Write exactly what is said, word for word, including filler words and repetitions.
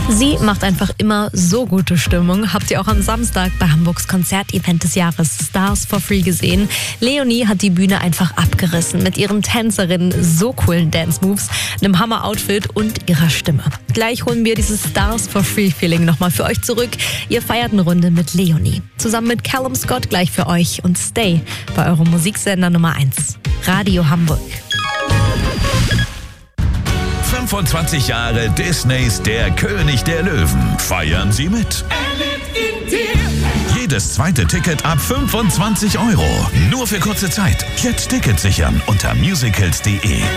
Sie macht einfach immer so gute Stimmung. Habt ihr auch am Samstag bei Hamburgs Konzertevent des Jahres Stars for Free gesehen? Leonie hat die Bühne einfach abgerissen mit ihren Tänzerinnen, so coolen Dance-Moves, einem Hammer-Outfit und ihrer Stimme. Gleich holen wir dieses Stars for Free-Feeling nochmal für euch zurück. Ihr feiert eine Runde mit Leonie. Zusammen mit Callum Scott gleich für euch und Stay bei eurem Musiksender Nummer eins. Radio Hamburg. fünfundzwanzig Jahre Disneys Der König der Löwen. Feiern Sie mit. Jedes zweite Ticket ab fünfundzwanzig Euro. Nur für kurze Zeit. Jetzt Tickets sichern unter musicals punkt de.